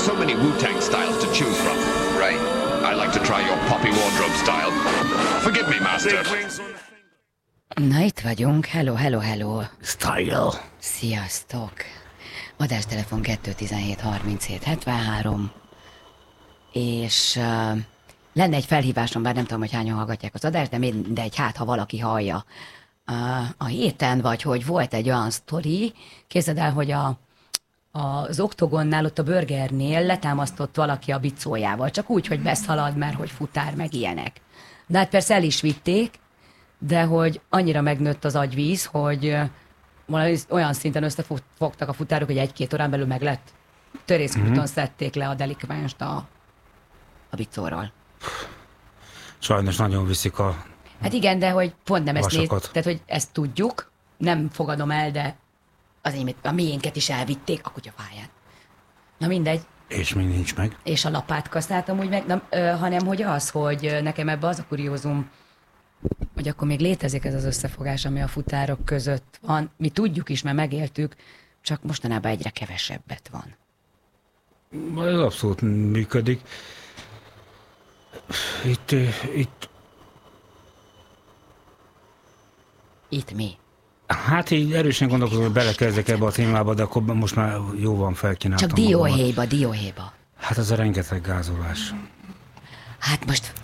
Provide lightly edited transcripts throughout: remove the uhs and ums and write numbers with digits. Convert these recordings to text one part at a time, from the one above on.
so many Wu-Tang styles to choose from. Right. I like to try your Poppy Wardrobe style. Forgive me, master. Na, itt vagyunk. Hello, hello, hello. Style. Sziasztok. Adástelefon 217 37 73. És lenne egy felhívásom, bár nem tudom, hogy hányan hallgatják az adást, de mindegy, hát ha valaki hallja. A héten, vagy hogy volt egy olyan sztori, képzeld el, hogy az Oktogonnál, ott a Burgernél letámasztott valaki a bicójával, csak úgy, hogy beszalad, mert hogy futár, meg ilyenek. De hát persze el is vitték, de hogy annyira megnőtt az agyvíz, hogy olyan szinten összefogtak a futárok, hogy 1-2 órán belül meg lett. Törészkúton szedték le a delikvánst a bicóról. Sajnos nagyon viszik a... Hát igen, de hogy pont nem ezt tehát hogy ezt tudjuk, nem fogadom el, de az a miénket is elvitték a kutyafáján. Na mindegy. És még nincs meg. És a lapátkaszát amúgy meg, hanem hogy az, hogy nekem ebbe az a kuriózum, hogy akkor még létezik ez az összefogás, ami a futárok között van. Mi tudjuk is, mert megéltük, csak mostanában egyre kevesebbet van. Ez abszolút működik. Itt mi? Hát így erősen gondolkozom, hogy belekezdek ebbe a témába, de akkor most már jó van, felkínáltam. Csak dióhéjba. Hát ez a rengeteg gázolás. Hát most...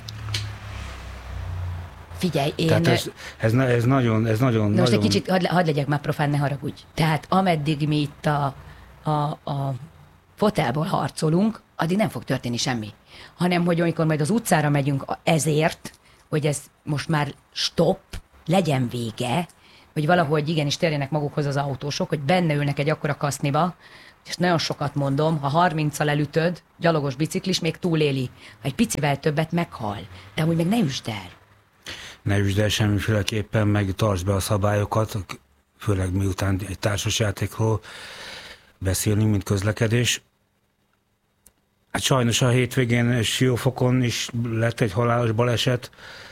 Figyelj, én... Tehát ez nagyon... De most egy kicsit, hadd legyek már profán, ne haragudj. Tehát ameddig mi itt a fotelból harcolunk, addig nem fog történni semmi. Hanem, hogy amikor majd az utcára megyünk ezért, hogy ez most már stop, legyen vége, hogy valahogy igenis térjenek magukhoz az autósok, hogy benne ülnek egy akkora kaszniba, és nagyon sokat mondom, ha 30-al elütöd, gyalogos biciklis még túléli. Ha egy picivel többet meghal. De amúgy meg ne üsd el. Ne üsd el semmiféleképpen, meg tartsd be a szabályokat, főleg miután egy társasjátékról beszélünk, mint közlekedés. Hát sajnos a hétvégén Siófokon is lett egy halálos baleset,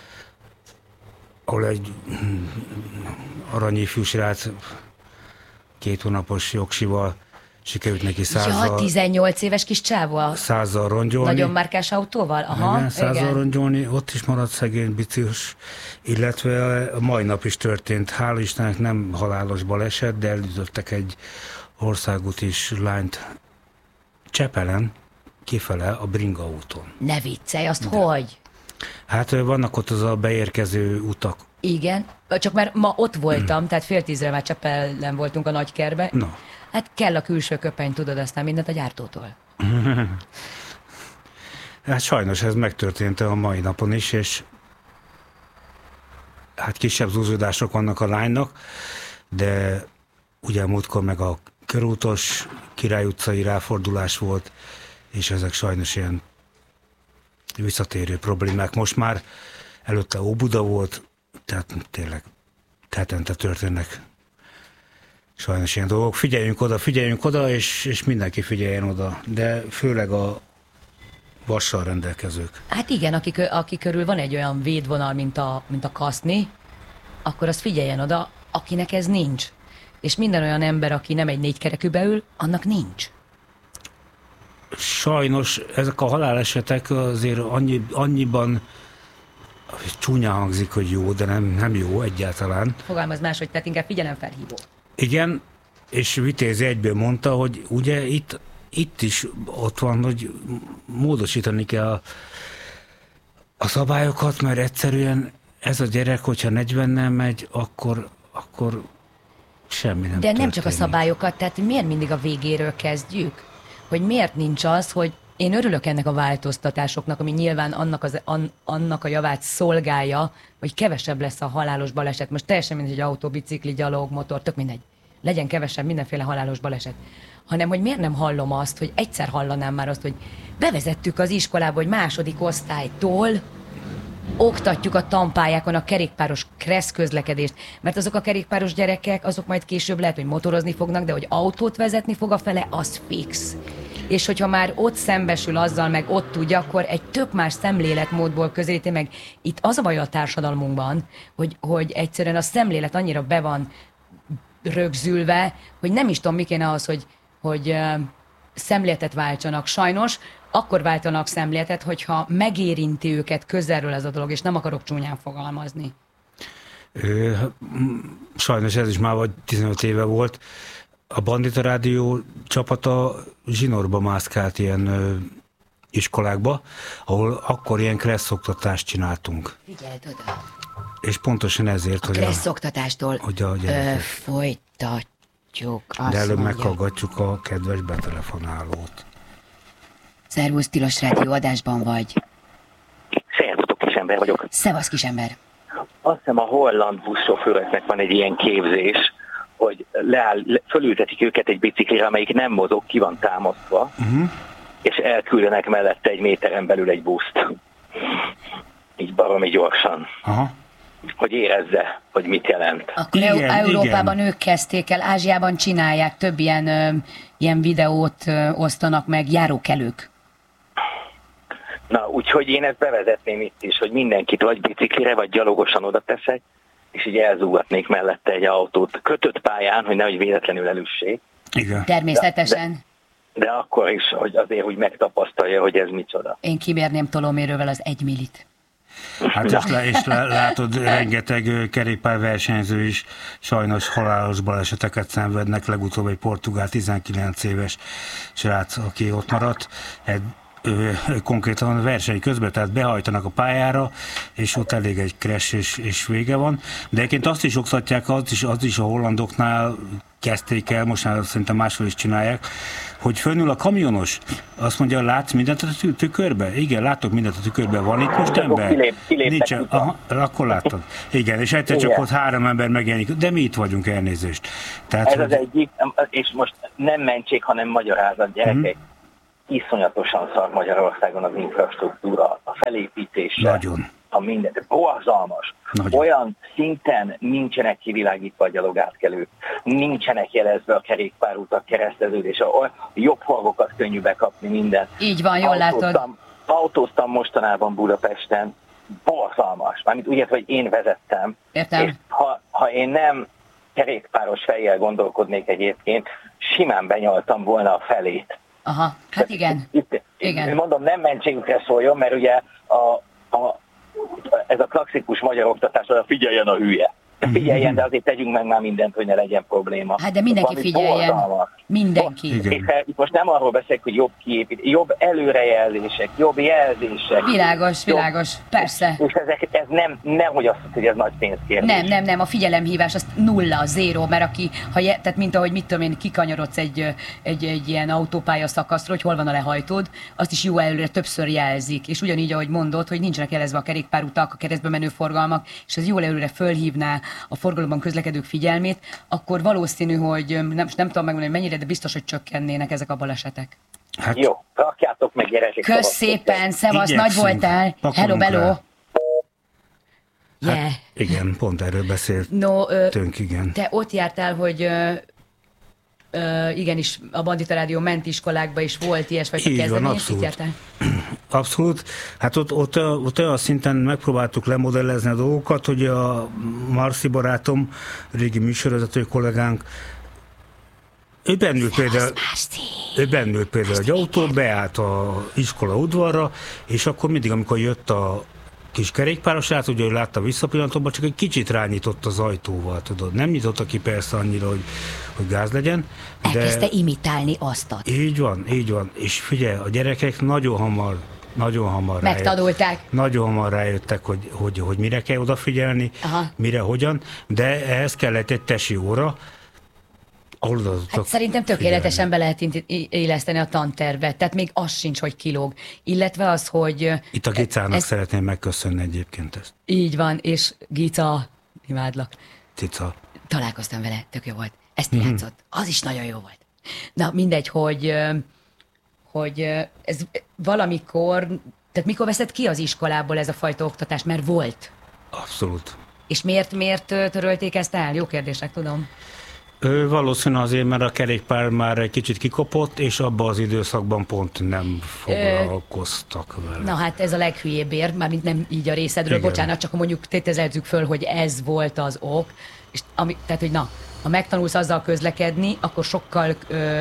ahol egy aranyifjú srác 2 hónapos jogsival sikerült neki 18 éves kis csávó? 100-zal rongyolni. Nagyon márkás autóval? Aha, igen, 100-zal rongyolni, ott is maradt szegény biciklis, illetve a mai nap is történt. Hál' Istennek nem halálos baleset, de elütöttek egy országútis lányt Csepelen, kifele a Bringa úton. Ne viccelj, azt de. Hogy? Hát vannak ott az a beérkező utak. Igen, csak már ma ott voltam, tehát 9:30 már Csepelen voltunk a Nagykerbe. No. Hát kell a külső köpeny, tudod, aztán mindent a gyártótól. Hát sajnos ez megtörtént a mai napon is, és hát kisebb zúzódások vannak a lánynak, de ugye múltkor meg a körútos Király utcai ráfordulás volt, és ezek sajnos ilyen visszatérő problémák. Most már előtte Óbuda volt, tehát tényleg hetente történnek sajnos ilyen dolgok. Figyeljünk oda, és mindenki figyeljen oda, de főleg a vassal rendelkezők. Hát igen, aki körül van egy olyan védvonal, mint a kaszni, akkor azt figyeljen oda, akinek ez nincs. És minden olyan ember, aki nem egy 4-kerekűbe ül, annak nincs. Sajnos ezek a halálesetek azért annyiban csúnyán hangzik, hogy jó, de nem jó egyáltalán. Fogalmaz máshogy, tehát inkább figyelemfelhívó. Igen, és Vitézi egyből mondta, hogy ugye itt is ott van, hogy módosítani kell a szabályokat, mert egyszerűen ez a gyerek, hogyha 40-nel megy, akkor semmi nem történik. De nem csak a szabályokat, tehát miért mindig a végéről kezdjük? Hogy miért nincs az, hogy én örülök ennek a változtatásoknak, ami nyilván annak a javát szolgálja, hogy kevesebb lesz a halálos baleset. Most teljesen mindegy, hogy autó, bicikli, gyalog, motor, tök mindegy. Legyen kevesebb mindenféle halálos baleset. Hanem, hogy miért nem hallom azt, hogy egyszer hallanám már azt, hogy bevezettük az iskolába, hogy 2. osztálytól oktatjuk a tanpályákon a kerékpáros kressz közlekedést, mert azok a kerékpáros gyerekek, azok majd később lehet, hogy motorozni fognak, de hogy autót vezetni fog a fele, az fix. És hogyha már ott szembesül azzal, meg ott tudja, akkor egy tök más szemléletmódból közelíti meg. Itt az a baj a társadalmunkban, hogy egyszerűen a szemlélet annyira be van rögzülve, hogy nem is tudom, mi kéne az, hogy szemléletet váltsanak. Sajnos akkor váltanak szemléletet, hogyha megérinti őket közelről ez a dolog, és nem akarok csúnyán fogalmazni. Sajnos ez is már vagy 15 éve volt. A Bandita Rádió csapata zsinórba mászkált ilyen iskolákba, ahol akkor ilyen kresszoktatást csináltunk. Figyeld oda! És pontosan ezért, a kresszoktatástól folytatjuk. De előbb meghallgatjuk a kedves betelefonálót. Szervusz, Tilos Rádió, adásban vagy. Szervusztok, Kisember vagyok. Szevasz, Kisember. Azt hiszem a holland buszsofőröknek van egy ilyen képzés, hogy fölültetik őket egy biciklire, amelyik nem mozog, ki van támasztva, és elküldenek mellette egy méteren belül egy buszt. Így baromi gyorsan. Aha. Hogy érezze, hogy mit jelent. Akkor Európában ők kezdték el, Ázsiában csinálják, több ilyen videót osztanak meg, járókelők. Na, úgyhogy én ezt bevezetném itt is, hogy mindenkit vagy biciklire, vagy gyalogosan oda teszek, és így elzúgatnék mellette egy autót kötött pályán, hogy nehogy véletlenül elüssék. Igen. Természetesen. De akkor is, hogy azért úgy megtapasztalja, hogy ez micsoda. Én kimérném tolómérővel az 1 millit. Hát és látod, rengeteg kerékpárversenyző is sajnos halálos baleseteket szenvednek. Legutóbb egy portugál 19 éves srác, aki ott maradt, konkrétan a verseny közben, tehát behajtanak a pályára, és ott elég egy crash, és vége van. De egyébként azt is oktatják, az is a hollandoknál kezdték el, most már szerintem máshol is csinálják, hogy fönnül a kamionos, azt mondja, látsz mindent a tükörbe? Igen, látok mindent a tükörbe. Van itt most ember? Nincsen. Aha, akkor láttad. Igen, és egyszer csak ott 3 ember megjelenik. De mi itt vagyunk, elnézést. Tehát, ez az egyik, és most nem mentség, hanem magyarázat, gyerekek. Iszonyatosan szar Magyarországon az infrastruktúra, a felépítése. Nagyon. A minden, borzalmas. Nagyon. Olyan szinten nincsenek kivilágítva a gyalogátkelők, nincsenek jelezve a kerékpárutak, kereszteződés, a jobb horgokat könnyű bekapni, minden. Így van, jól látod. Autóztam mostanában Budapesten, borzalmas. Mármint úgy, hogy én vezettem. Értem. És ha én nem kerékpáros fejjel gondolkodnék egyébként, simán benyaltam volna a felét. Aha, hát igen. Igen. Mondom, nem mentségükre szóljon, mert ugye ez a klasszikus magyar oktatás, hogy figyeljen a hülye. Figyeljen, de azért tegyünk meg már mindent, hogy ne legyen probléma. Hát de mindenki valami figyeljen. Borzalmas. Mindenki. És most nem arról beszélek, hogy jobb kiépítés, jobb előrejelzések, jobb jelzések. Világos, persze. És ez nem, nehogy azt, hogy ez nagy pénzkérdés. Nem, a figyelemhívás az 0, 0, mert tehát mint ahogy mit tudom én, kikanyarodsz egy ilyen autópálya szakaszról, hogy hol van a lehajtód, azt is jó előre többször jelzik. És ugyanígy, ahogy mondod, hogy nincsenek jelezve a kerékpárutak, a keresztbe menő forgalmak, és ez jól előre fölhívná a forgalomban közlekedők figyelmét, akkor valószínű, hogy nem tudom megmondani, hogy mennyire, de biztos, hogy csökkennének ezek a balesetek. Hát, jó, rakjátok meg, gyerekek. Kösz szépen, szevasz, nagy voltál. Hello. Hát, igen, pont erről beszéltünk, igen. Te ott jártál, hogy igenis a Bandita Rádió ment iskolákba is volt ilyesfajta kezdeményezés. Így van, abszolút. Abszolút. Hát ott olyan szinten megpróbáltuk lemodellezni a dolgokat, hogy a Marci barátom, régi műsorvezető kollégánk, ő bennült például egy autó, beállt a iskola udvarra, és akkor mindig, amikor jött a kis kerékpáros át, ugye ő látta visszapillantóban, csak egy kicsit rányított az ajtóval, tudod. Nem nyitotta ki persze annyira, hogy gáz legyen. Elkezdte imitálni asztat. Így van. És figyelj, a gyerekek nagyon hamar megtanulták. Nagyon hamar rájöttek, hogy mire kell odafigyelni, mire, hogyan, de ehhez kellett egy tesi óra. Hát szerintem tökéletesen be lehet éleszteni a tantervet, tehát még az sincs, hogy kilóg. Illetve az, hogy... Itt a Gicának szeretném megköszönni egyébként ezt. Így van, és Gica, imádlak. Cica. Találkoztam vele, tök jó volt. Ezt játszott. Az is nagyon jó volt. Na mindegy, hogy ez valamikor, tehát mikor veszed ki az iskolából ez a fajta oktatás, mert volt? Abszolút. És miért törölték ezt el? Jó kérdésnek tudom. Valószínű azért, mert a kerékpár már egy kicsit kikopott, és abban az időszakban pont nem foglalkoztak vele. Na hát ez a leghülyébb ér, mármint nem így a részedről, igen. Bocsánat, csak mondjuk tételezzük föl, hogy ez volt az ok, és tehát, hogy ha megtanulsz azzal közlekedni, akkor sokkal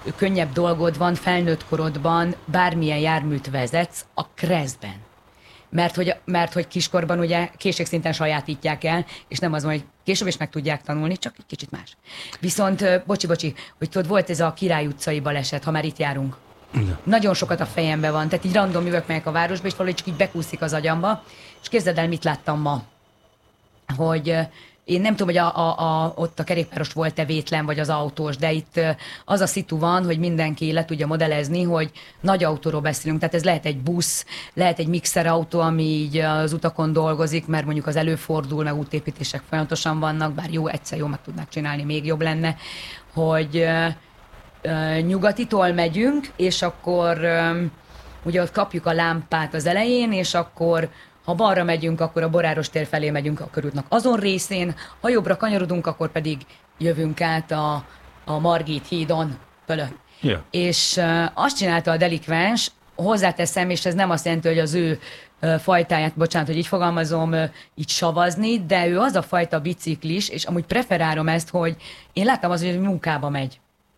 könnyebb dolgod van felnőtt korodban, bármilyen járműt vezetsz a Crestben. Mert hogy kiskorban ugye készségszinten sajátítják el, és nem az van, hogy később is meg tudják tanulni, csak egy kicsit más. Viszont, bocsi, hogy tudod, volt ez a Király utcai baleset, ha már itt járunk. Igen. Nagyon sokat a fejemben van, tehát így random jövök megyek a városba, és valahogy csak így bekúszik az agyamba, és képzeld el, mit láttam ma. Hogy én nem tudom, hogy ott a kerékpáros volt-e vétlen, vagy az autós, de itt az a szitu van, hogy mindenki le tudja modellezni, hogy nagy autóról beszélünk, tehát ez lehet egy busz, lehet egy mixerautó, ami így az utakon dolgozik, mert mondjuk az előfordul, meg útépítések folyamatosan vannak, bár jó, egyszer jó meg tudnák csinálni, még jobb lenne, hogy nyugatitól megyünk, és akkor ugye ott kapjuk a lámpát az elején, és akkor ha balra megyünk, akkor a Boráros tér felé megyünk a körútnak azon részén, ha jobbra kanyarodunk, akkor pedig jövünk át a Margit hídon fölött. Yeah. És azt csinálta a delikvens, hozzáteszem, és ez nem azt jelenti, hogy az ő fajtáját, bocsánat, hogy így fogalmazom, így savazni, de ő az a fajta biciklis, és amúgy preferálom ezt, hogy én láttam az, hogy munkába megy.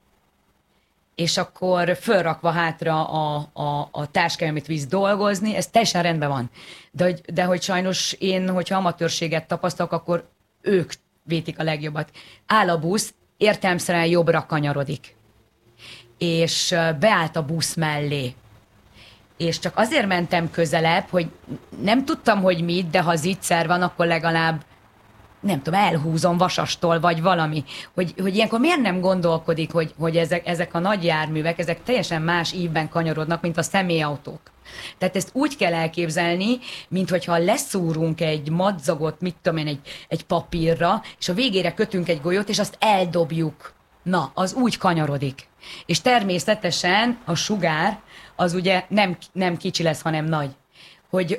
És akkor fölrakva hátra a táskája, amit visz dolgozni, ez teljesen rendben van. De hogy sajnos én, hogyha amatőrséget tapasztalok, akkor ők vétik a legjobbat. Áll a busz, értelemszerűen jobbra kanyarodik. És beállt a busz mellé. És csak azért mentem közelebb, hogy nem tudtam, hogy mit, de ha zicser van, akkor legalább nem tudom, elhúzom vasastól, vagy valami. Hogy ilyenkor miért nem gondolkodik, hogy ezek a nagy járművek, ezek teljesen más ívben kanyarodnak, mint a személyautók. Tehát ezt úgy kell elképzelni, mint hogyha leszúrunk egy madzagot, mit tudom én, egy papírra, és a végére kötünk egy golyót, és azt eldobjuk. Na, az úgy kanyarodik. És természetesen a sugár az ugye nem kicsi lesz, hanem nagy.